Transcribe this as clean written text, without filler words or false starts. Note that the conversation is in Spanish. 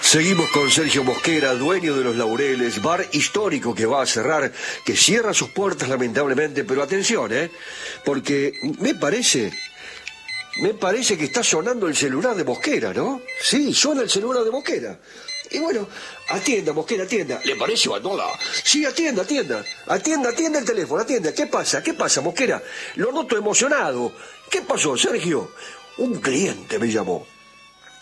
Seguimos con Sergio Mosquera, dueño de Los Laureles, bar histórico que va a cerrar, que cierra sus puertas lamentablemente, pero atención, porque me parece que está sonando el celular de Mosquera, ¿no? Sí, suena el celular de Mosquera. Y bueno, atienda, Mosquera, atienda. ¿Le parece, Bandola? Sí, atienda el teléfono, atienda. ¿Qué pasa, Mosquera? Lo noto emocionado. ¿Qué pasó, Sergio? Un cliente me llamó.